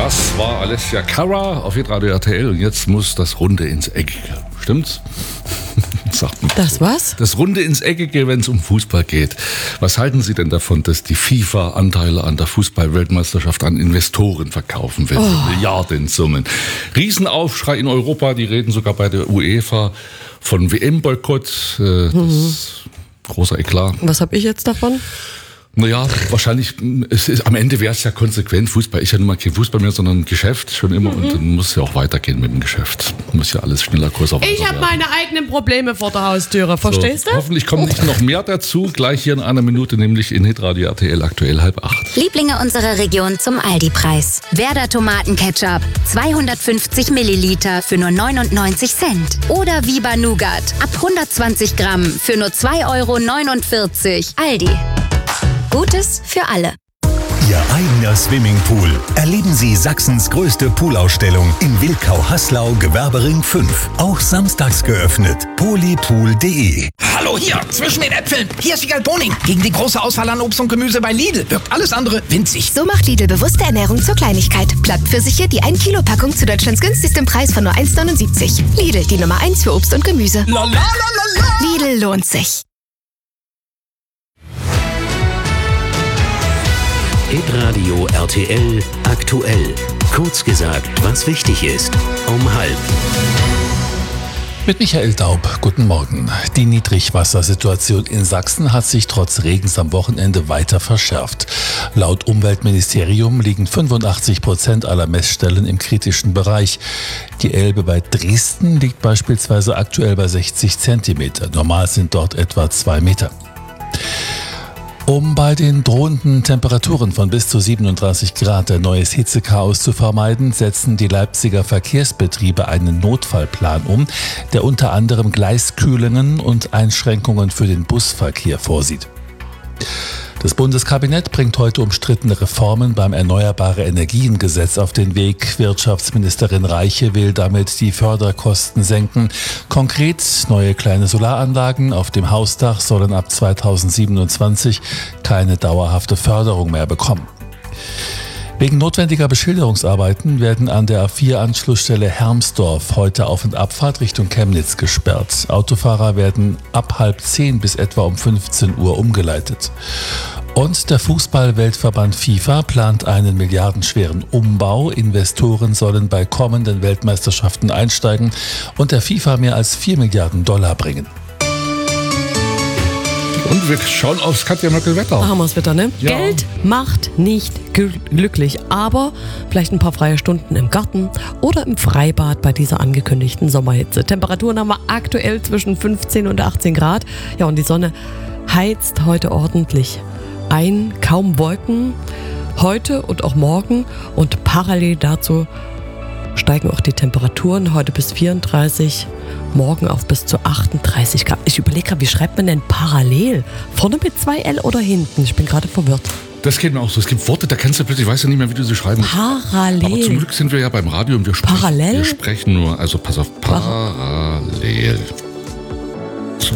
Das war Alessia Cara auf hitradio RTL und jetzt muss das Runde ins Eckige. Stimmt's? Sagt man das so. was? Das Runde ins Eckige, wenn es um Fußball geht. Was halten Sie denn davon, dass die FIFA Anteile an der Fußball-Weltmeisterschaft an Investoren verkaufen will? Milliardensummen. Riesenaufschrei in Europa, die reden sogar bei der UEFA von WM-Boykott. Das ist großer Eklat. Was habe ich jetzt davon? Naja, wahrscheinlich, am Ende wäre es ja konsequent. Fußball ist ja nun mal kein Fußball mehr, sondern ein Geschäft schon immer. Und dann muss es ja auch weitergehen mit dem Geschäft. Muss ja alles schneller, größer, weiter Ich habe werden. meine eigenen Probleme vor der Haustüre, verstehst du? Hoffentlich kommt nicht noch mehr dazu. Gleich hier in einer Minute, nämlich in hitradio RTL aktuell 7:30. Lieblinge unserer Region zum Aldi-Preis. Werder Tomatenketchup, 250 Milliliter für nur 99 Cent. Oder Viva Nougat, ab 120 Gramm für nur 2,49 €. Aldi. Gutes für alle. Ihr eigener Swimmingpool. Erleben Sie Sachsens größte Poolausstellung in Wilkau-Haslau, Gewerbering 5. Auch samstags geöffnet. polypool.de. Hallo hier, zwischen den Äpfeln. Hier ist Wiegald Boning. Gegen die große Auswahl an Obst und Gemüse bei Lidl wirkt alles andere winzig. So macht Lidl bewusste Ernährung zur Kleinigkeit. Plattpfirsiche, die 1-Kilo-Packung zu Deutschlands günstigsten Preis von nur 1,79 €. Lidl, die Nummer 1 für Obst und Gemüse. La la la la la. Lidl lohnt sich. Hitradio RTL aktuell. Kurz gesagt, was wichtig ist. Um 12:30. Mit Michael Daub, guten Morgen. Die Niedrigwassersituation in Sachsen hat sich trotz Regens am Wochenende weiter verschärft. Laut Umweltministerium liegen 85% aller Messstellen im kritischen Bereich. Die Elbe bei Dresden liegt beispielsweise aktuell bei 60 Zentimeter. Normal sind dort etwa 2 Meter. Um bei den drohenden Temperaturen von bis zu 37 Grad ein neues Hitzechaos zu vermeiden, setzen die Leipziger Verkehrsbetriebe einen Notfallplan um, der unter anderem Gleiskühlungen und Einschränkungen für den Busverkehr vorsieht. Das Bundeskabinett bringt heute umstrittene Reformen beim Erneuerbare-Energien-Gesetz auf den Weg. Wirtschaftsministerin Reiche will damit die Förderkosten senken. Konkret, neue kleine Solaranlagen auf dem Hausdach sollen ab 2027 keine dauerhafte Förderung mehr bekommen. Wegen notwendiger Beschilderungsarbeiten werden an der A4-Anschlussstelle Hermsdorf heute Auf- und Abfahrt Richtung Chemnitz gesperrt. Autofahrer werden ab 9:30 bis etwa um 15 Uhr umgeleitet. Und der Fußball-Weltverband FIFA plant einen milliardenschweren Umbau. Investoren sollen bei kommenden Weltmeisterschaften einsteigen und der FIFA mehr als $4 Milliarden bringen. Und wir schauen aufs Katja Möckel-Wetter. Da haben wir das Wetter, ne? Ja. Geld macht nicht glücklich, aber vielleicht ein paar freie Stunden im Garten oder im Freibad bei dieser angekündigten Sommerhitze. Temperaturen haben wir aktuell zwischen 15 und 18 Grad. Ja, und die Sonne heizt heute ordentlich ein. Kaum Wolken heute und auch morgen. Und parallel dazu steigen auch die Temperaturen heute bis 34, morgen auf bis zu 38 Grad. Ich überlege gerade, wie schreibt man denn parallel? Vorne mit 2L oder hinten? Ich bin gerade verwirrt. Das geht mir auch so. Es gibt Worte, da kennst du plötzlich, weißt du nicht mehr, wie du sie schreiben musst. Parallel. Aber zum Glück sind wir ja beim Radio und wir sprechen, Parallel? wir sprechen nur, also pass auf, parallel. So.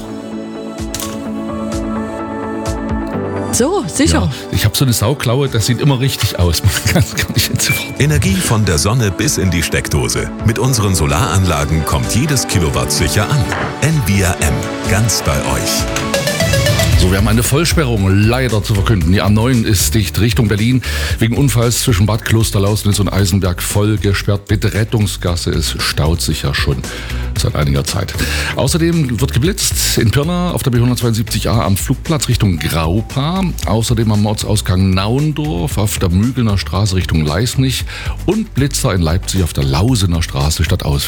So, sicher. Ja, ich habe so eine Sauklaue, das sieht immer richtig aus. Man kann es gar nicht entziffern. Energie von der Sonne bis in die Steckdose. Mit unseren Solaranlagen kommt jedes Kilowatt sicher an. NVRM, ganz bei euch. So, wir haben eine Vollsperrung leider zu verkünden. Die A9 ist dicht Richtung Berlin. Wegen Unfalls zwischen Bad Klosterlausnitz und Eisenberg voll gesperrt. Bitte Rettungsgasse, es staut sich ja schon seit einiger Zeit. Außerdem wird geblitzt in Pirna auf der B172a am Flugplatz Richtung Graupa. Außerdem am Ortsausgang Naundorf auf der Mügelner Straße Richtung Leisnig. Und Blitzer in Leipzig auf der Lausener Straße stadtaus.